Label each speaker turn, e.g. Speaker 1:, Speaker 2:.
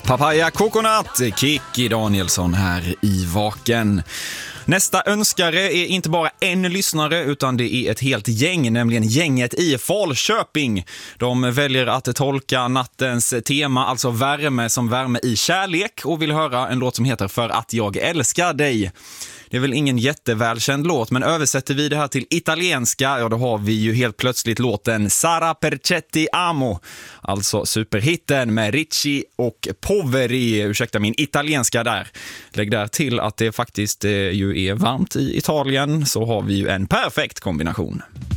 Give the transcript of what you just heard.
Speaker 1: Papaya Coconut, Kikki Danielsson här i Vaken. Nästa önskare är inte bara en lyssnare utan det är ett helt gäng, nämligen gänget i Falköping. De väljer att tolka nattens tema, alltså värme som värme i kärlek, och vill höra en låt som heter För att jag älskar dig. Det är väl ingen jättevälkänd låt, men översätter vi det här till italienska, ja då har vi ju helt plötsligt låten Sara Percetti Amo, alltså superhitten med Ricci och Poveri. Ursäkta min italienska där. Lägg där till att det faktiskt ju är varmt i Italien, så har vi ju en perfekt kombination.